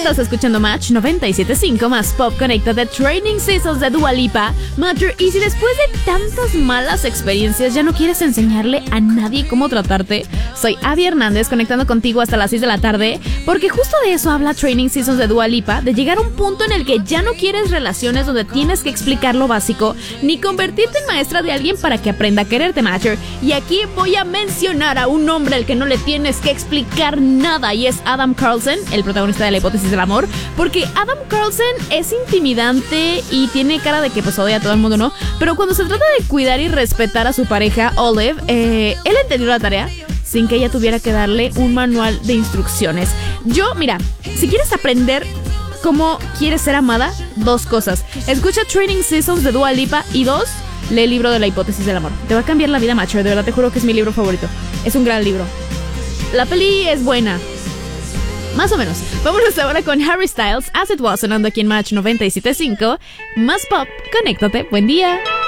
Estás escuchando Match 97.5 más Pop Connected de Training Seasons de Dua Lipa. Matter, y si después de tantas malas experiencias ya no quieres enseñarle a nadie cómo tratarte, soy Abby Hernández conectando contigo hasta las 6 de la tarde, porque justo de eso habla Training Seasons de Dua Lipa, de llegar a un punto en el que ya no quieres relaciones donde tienes que explicar lo básico, ni convertirte en maestra de alguien para que aprenda a quererte, Matter. Y aquí voy a mencionar a un hombre al que no le tienes que explicar nada, y es Adam Carlson, el protagonista de La Hipótesis del Amor, porque Adam Carlson es intimidante y tiene cara de que pues odia a todo el mundo, ¿no? Pero cuando se trata de cuidar y respetar a su pareja, Olive, él entendió la tarea sin que ella tuviera que darle un manual de instrucciones. Mira, si quieres aprender cómo quieres ser amada, 2 cosas. Escucha Training Seasons de Dua Lipa, y 2, lee el libro de La Hipótesis del Amor. Te va a cambiar la vida, macho. De verdad te juro que es mi libro favorito. Es un gran libro. La peli es buena, más o menos. Vámonos ahora con Harry Styles, As It Was, sonando aquí en Match 97.5. Más pop, conéctate, buen día.